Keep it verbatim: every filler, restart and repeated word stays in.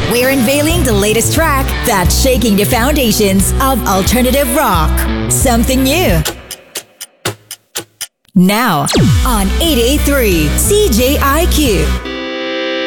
We're unveiling the latest track that's shaking the foundations of alternative rock. Something new. Now on eight eighty-three C J I Q.